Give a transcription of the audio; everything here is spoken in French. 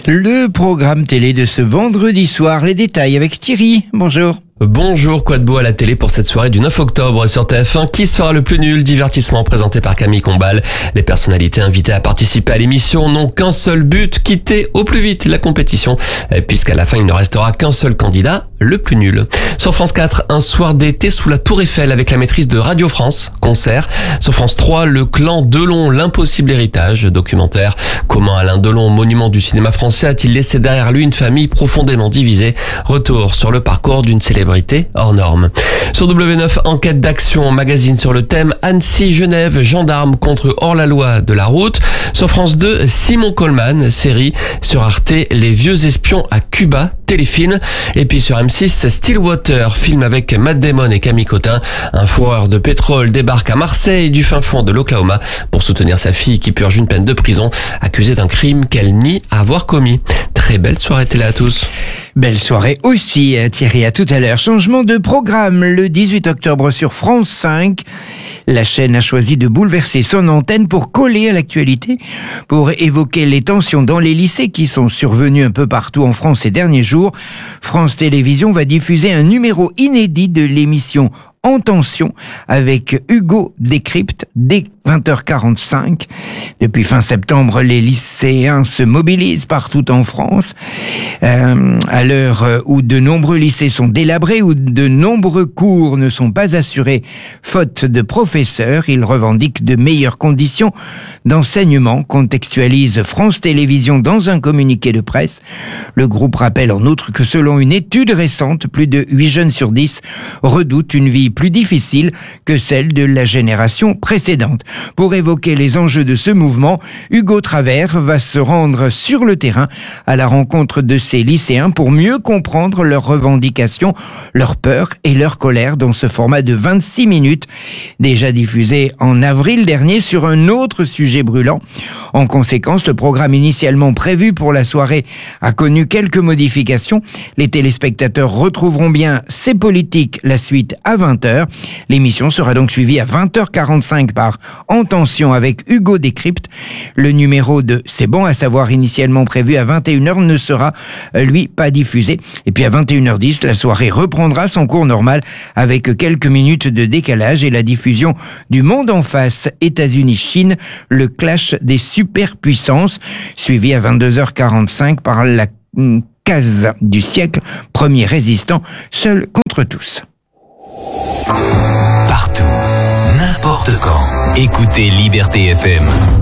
Le programme télé de ce vendredi soir, les détails avec Thierry. Bonjour. Bonjour, quoi de beau à la télé pour cette soirée du 9 octobre sur TF1. Qui sera le plus nul? Divertissement présenté par Camille Combal. Les personnalités invitées à participer à l'émission n'ont qu'un seul but, quitter au plus vite la compétition, puisqu'à la fin il ne restera qu'un seul candidat, le plus nul. Sur France 4, un soir d'été sous la Tour Eiffel avec la maîtrise de Radio France, concert. Sur France 3, le clan Delon, l'impossible héritage, documentaire. Comment Alain Delon, monument du cinéma français, a-t-il laissé derrière lui une famille profondément divisée? Retour sur le parcours d'une célébrité hors norme. Sur W9, enquête d'action, magazine sur le thème Annecy-Genève, gendarme contre hors-la-loi de la route. Sur France 2, Simon Coleman, série. Sur Arte, Les vieux espions à Cuba, téléfilm. Et puis sur M6, Stillwater, film avec Matt Damon et Camille Cotin. Un fourreur de pétrole débarque à Marseille du fin fond de l'Oklahoma pour soutenir sa fille qui purge une peine de prison, accusée d'un crime qu'elle nie avoir commis. Très belle soirée télé à tous. Belle soirée aussi, Thierry, à tout à l'heure. Changement de programme le 18 octobre sur France 5. La chaîne a choisi de bouleverser son antenne pour coller à l'actualité, pour évoquer les tensions dans les lycées qui sont survenues un peu partout en France ces derniers jours. France Télévisions va diffuser un numéro inédit de l'émission En tension avec Hugo Décrypte dès 20h45. Depuis fin septembre, les lycéens se mobilisent partout en France. À l'heure où de nombreux lycées sont délabrés, où de nombreux cours ne sont pas assurés faute de professeurs, ils revendiquent de meilleures conditions d'enseignement, contextualise France Télévisions dans un communiqué de presse. Le groupe rappelle en outre que selon une étude récente, plus de 8 jeunes sur 10 redoutent une vie plus difficile que celle de la génération précédente. Pour évoquer les enjeux de ce mouvement, Hugo Travers va se rendre sur le terrain à la rencontre de ces lycéens pour mieux comprendre leurs revendications, leurs peurs et leur colère dans ce format de 26 minutes, déjà diffusé en avril dernier sur un autre sujet brûlant. En conséquence, le programme initialement prévu pour la soirée a connu quelques modifications. Les téléspectateurs retrouveront bien C'est politique, la suite à 20h. L'émission sera donc suivie à 20h45 par En tension avec Hugo Décrypte. Le numéro de C'est bon à savoir initialement prévu à 21h ne sera, lui, pas diffusé. Et puis à 21h10, la soirée reprendra son cours normal avec quelques minutes de décalage et la diffusion du Monde en face, États-Unis-Chine, le clash des superpuissances, suivi à 22h45 par la case du siècle, premier résistant, seul contre tous. Partout, n'importe quand, écoutez Liberté FM.